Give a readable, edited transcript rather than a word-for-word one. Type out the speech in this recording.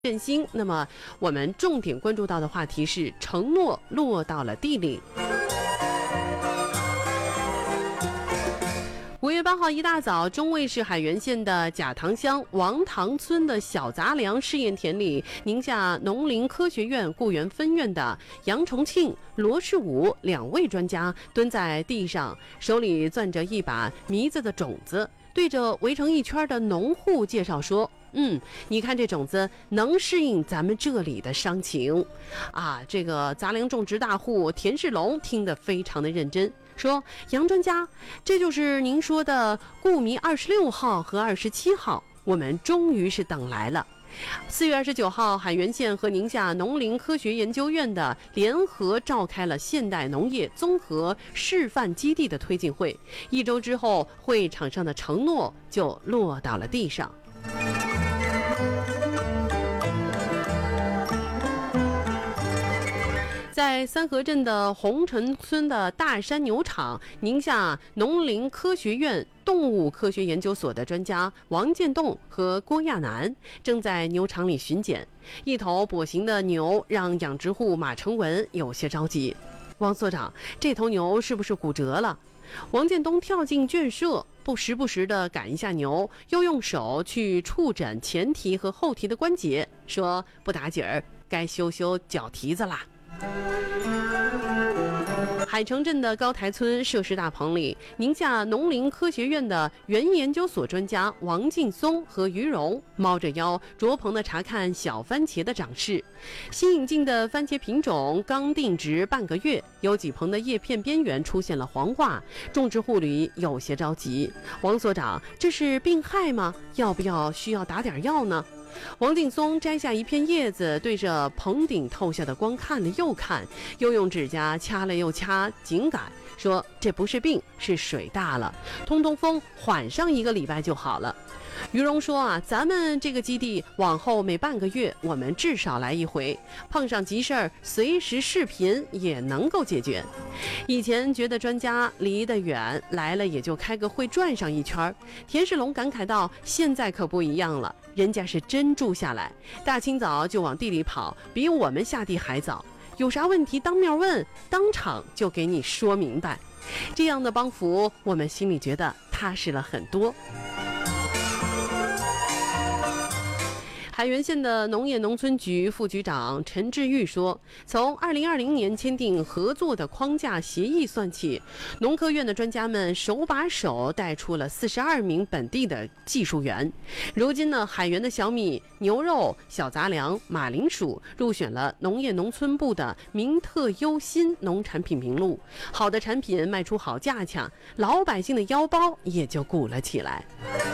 振兴。那么我们重点关注到的话题是承诺落到了地里。5月8号一大早，中卫市海原县的贾塘乡王塘村的小杂粮试验田里，宁夏农林科学院固原分院的杨重庆、罗世武2位专家蹲在地上，手里攥着一把糜子的种子，对着围成一圈的农户介绍说：你看这种子能适应咱们这里的伤情啊！这个杂粮种植大户田世龙听得非常的认真，说：杨专家，这就是您说的固糜26号和27号，我们终于是等来了。4月29号，海原县和宁夏农林科学研究院的联合召开了现代农业综合示范基地的推进会。1周之后，会场上的承诺就落到了地上。在三河镇的红尘村的大山牛场，宁夏农林科学院动物科学研究所的专家王建栋和郭亚楠正在牛场里巡检。一头跛行的牛让养殖户马成文有些着急：王所长，这头牛是不是骨折了？王建东跳进圈舍，不时地赶一下牛，又用手去触诊前蹄和后蹄的关节，说：不打紧儿，该修脚蹄子啦。海城镇的高台村设施大棚里，宁夏农林科学院的原研究所专家王劲松和于荣猫着腰着棚地查看小番茄的长势。新引进的番茄品种刚定植半个月，有几棚的叶片边缘出现了黄化，种植户里有些着急。王所长，这是病害吗？需要打点药呢？王劲松摘下一片叶子，对着棚顶透下的光看了又看，又用指甲掐了又掐，紧赶，说：这不是病，是水大了，通风，缓上1个礼拜就好了。于荣说：咱们这个基地往后每半个月我们至少来一回，碰上急事儿随时视频也能够解决。以前觉得专家离得远，来了也就开个会转上一圈。田世龙感慨道：现在可不一样了，人家是真住下来，大清早就往地里跑，比我们下地还早，有啥问题当面问，当场就给你说明白。这样的帮扶，我们心里觉得踏实了很多。海原县的农业农村局副局长陈志玉说，从2020年签订合作的框架协议算起，农科院的专家们手把手带出了42名本地的技术员。如今呢，海原的小米、牛肉、小杂粮、马铃薯入选了农业农村部的名特优新农产品名录。好的产品卖出好价钱，老百姓的腰包也就鼓了起来。